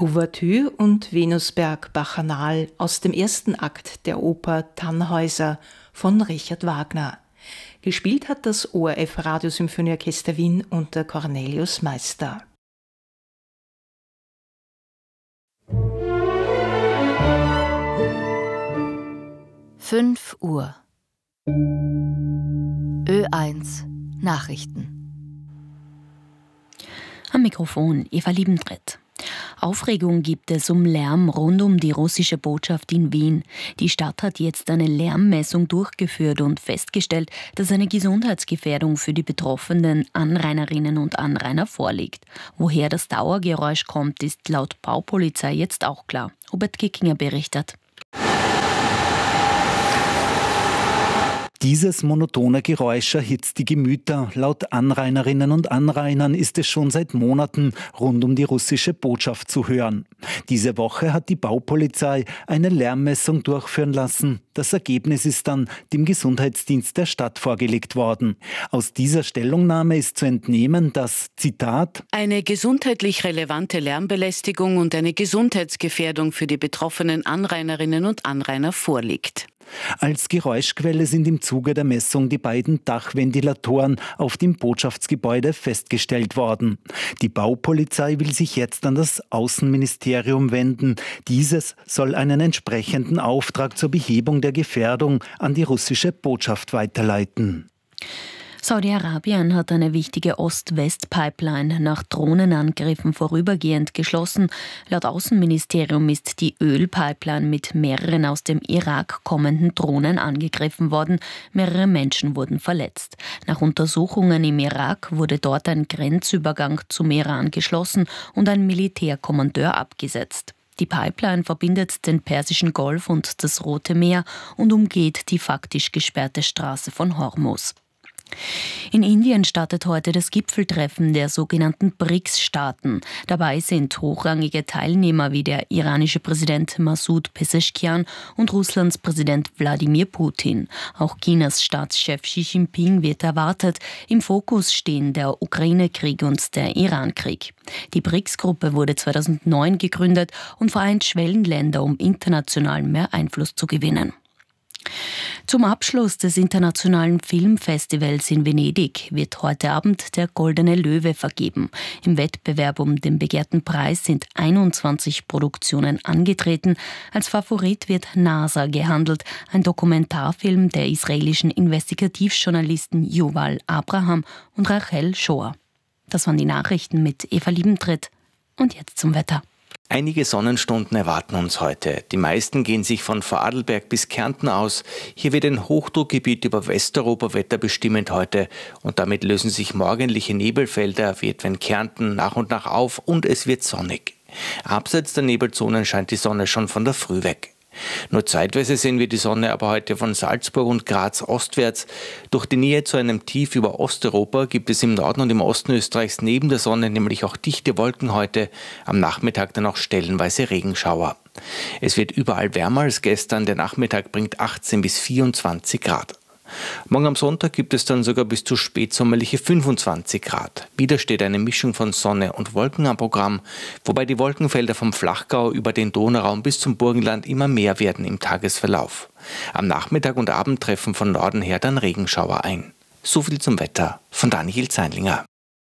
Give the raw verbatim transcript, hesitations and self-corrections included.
Ouvertüre und Venusberg Bacchanal aus dem ersten Akt der Oper Tannhäuser von Richard Wagner. Gespielt hat das O R F Radiosymphonieorchester Wien unter Cornelius Meister. fünf Uhr. Ö eins Nachrichten. Am Mikrofon Eva Liebentritt. Aufregung gibt es um Lärm rund um die russische Botschaft in Wien. Die Stadt hat jetzt eine Lärmmessung durchgeführt und festgestellt, dass eine Gesundheitsgefährdung für die betroffenen Anrainerinnen und Anrainer vorliegt. Woher das Dauergeräusch kommt, ist laut Baupolizei jetzt auch klar. Hubert Kickinger berichtet. Dieses monotone Geräusch erhitzt die Gemüter. Laut Anrainerinnen und Anrainern ist es schon seit Monaten rund um die russische Botschaft zu hören. Diese Woche hat die Baupolizei eine Lärmmessung durchführen lassen. Das Ergebnis ist dann dem Gesundheitsdienst der Stadt vorgelegt worden. Aus dieser Stellungnahme ist zu entnehmen, dass, Zitat, eine gesundheitlich relevante Lärmbelästigung und eine Gesundheitsgefährdung für die betroffenen Anrainerinnen und Anrainer vorliegt. Als Geräuschquelle sind im Zuge der Messung die beiden Dachventilatoren auf dem Botschaftsgebäude festgestellt worden. Die Baupolizei will sich jetzt an das Außenministerium wenden. Dieses soll einen entsprechenden Auftrag zur Behebung der Gefährdung an die russische Botschaft weiterleiten. Saudi-Arabien hat eine wichtige Ost-West-Pipeline nach Drohnenangriffen vorübergehend geschlossen. Laut Außenministerium ist die Ölpipeline mit mehreren aus dem Irak kommenden Drohnen angegriffen worden. Mehrere Menschen wurden verletzt. Nach Untersuchungen im Irak wurde dort ein Grenzübergang zum Iran geschlossen und ein Militärkommandeur abgesetzt. Die Pipeline verbindet den Persischen Golf und das Rote Meer und umgeht die faktisch gesperrte Straße von Hormuz. In Indien startet heute das Gipfeltreffen der sogenannten B R I C S-Staaten. Dabei sind hochrangige Teilnehmer wie der iranische Präsident Masoud Pezeshkian und Russlands Präsident Wladimir Putin. Auch Chinas Staatschef Xi Jinping wird erwartet. Im Fokus stehen der Ukraine-Krieg und der Iran-Krieg. Die B R I C S-Gruppe wurde zweitausendneun gegründet und vereint Schwellenländer, um international mehr Einfluss zu gewinnen. Zum Abschluss des Internationalen Filmfestivals in Venedig wird heute Abend der Goldene Löwe vergeben. Im Wettbewerb um den begehrten Preis sind einundzwanzig Produktionen angetreten. Als Favorit wird NASA gehandelt, ein Dokumentarfilm der israelischen Investigativjournalisten Yuval Abraham und Rachel Shor. Das waren die Nachrichten mit Eva Liebentritt. Und jetzt zum Wetter. Einige Sonnenstunden erwarten uns heute. Die meisten gehen sich von Vorarlberg bis Kärnten aus. Hier wird ein Hochdruckgebiet über Westeuropa wetterbestimmend heute und damit lösen sich morgendliche Nebelfelder wie etwa in Kärnten nach und nach auf und es wird sonnig. Abseits der Nebelzonen scheint die Sonne schon von der Früh weg. Nur zeitweise sehen wir die Sonne aber heute von Salzburg und Graz ostwärts. Durch die Nähe zu einem Tief über Osteuropa gibt es im Norden und im Osten Österreichs neben der Sonne nämlich auch dichte Wolken heute. Am Nachmittag dann auch stellenweise Regenschauer. Es wird überall wärmer als gestern. Der Nachmittag bringt achtzehn bis vierundzwanzig Grad. Morgen am Sonntag gibt es dann sogar bis zu spätsommerliche fünfundzwanzig Grad. Wieder steht eine Mischung von Sonne und Wolken am Programm, wobei die Wolkenfelder vom Flachgau über den Donauraum bis zum Burgenland immer mehr werden im Tagesverlauf. Am Nachmittag und Abend treffen von Norden her dann Regenschauer ein. So viel zum Wetter von Daniel Zeinlinger.